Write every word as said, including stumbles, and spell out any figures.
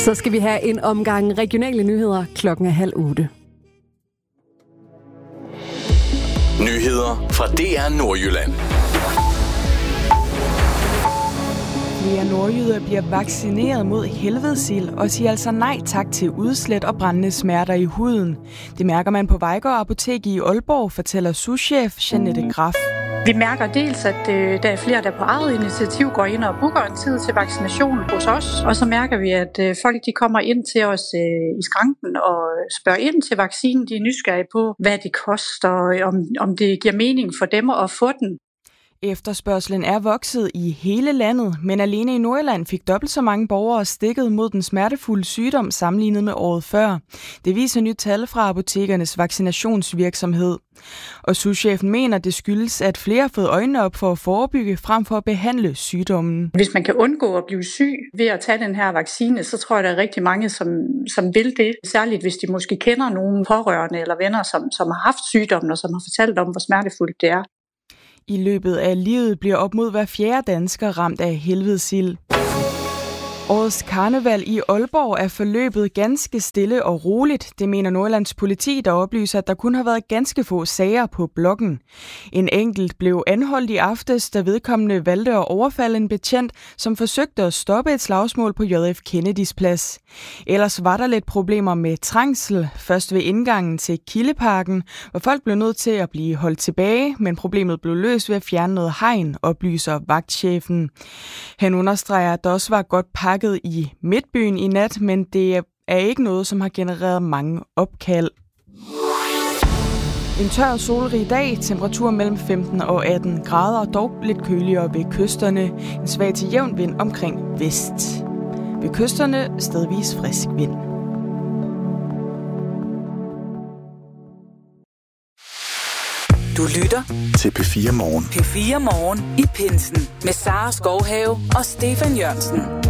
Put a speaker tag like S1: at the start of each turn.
S1: Så skal vi have en omgang regionale nyheder. Klokken er halv otte.
S2: Nyheder fra D R Nordjylland.
S3: Flere nordjyder bliver vaccineret mod helvedesild og siger altså nej tak til udslæt og brændende smerter i huden. Det mærker man på Vejgaard Apotek i Aalborg, fortæller souschef Jeanette Graf.
S4: Vi mærker dels, at øh, der er flere, der på eget initiativ går ind og booker en tid til vaccination hos os. Og så mærker vi, at øh, folk de kommer ind til os øh, i skranken og spørger ind til vaccinen. De er nysgerrige på, hvad det koster, og om, om det giver mening for dem at få den.
S3: Efterspørgslen er vokset i hele landet, men alene i Nordjylland fik dobbelt så mange borgere stikket mod den smertefulde sygdom sammenlignet med året før. Det viser nyt tal fra apotekernes vaccinationsvirksomhed. Og souschefen mener, det skyldes, at flere har fået øjnene op for at forebygge frem for at behandle sygdommen.
S4: Hvis man kan undgå at blive syg ved at tage den her vaccine, så tror jeg, der er rigtig mange, som, som vil det. Særligt hvis de måske kender nogle pårørende eller venner, som, som har haft sygdommen og som har fortalt om, hvor smertefuldt det er.
S3: I løbet af livet bliver op mod hver fjerde dansker ramt af helvedesild. Årets karneval i Aalborg er forløbet ganske stille og roligt. Det mener Nordjyllands politi, der oplyser, at der kun har været ganske få sager på blokken. En enkelt blev anholdt i aftes, da vedkommende valgte at overfalde en betjent, som forsøgte at stoppe et slagsmål på J F Kennedys plads. Ellers var der lidt problemer med trængsel, først ved indgangen til Kildeparken, hvor folk blev nødt til at blive holdt tilbage, men problemet blev løst ved at fjerne noget hegn, oplyser vagtchefen. Han understreger, at der også var godt pakket i Midtbyen i nat, men det er ikke noget, som har genereret mange opkald. En tør og solrig dag, temperatur mellem femten og atten grader, dog lidt køligere ved kysterne. En svag til jævn vind omkring vest. Ved kysterne stedvis frisk vind.
S5: Du lytter
S2: til P fire Morgen.
S5: P fire Morgen i Pinsen med Sara Skovhave og Stefan Jørgensen.